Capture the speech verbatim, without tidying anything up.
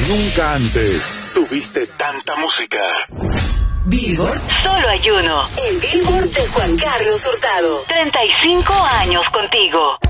Nunca antes tuviste tanta música. Billboard. Solo hay uno. El Billboard de Juan Carlos Hurtado. treinta y cinco años contigo.